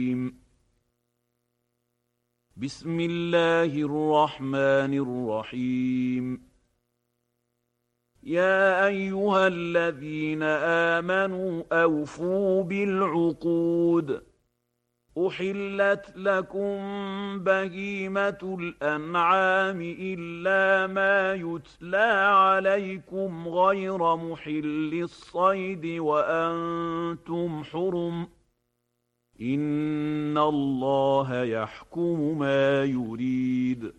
بسم الله الرحمن الرحيم. يا ايها الذين امنوا اوفوا بالعقود. احلت لكم بهيمه الانعام الا ما يتلى عليكم غير محل الصيد وانتم حرم. ان الله يحكم ما يريد.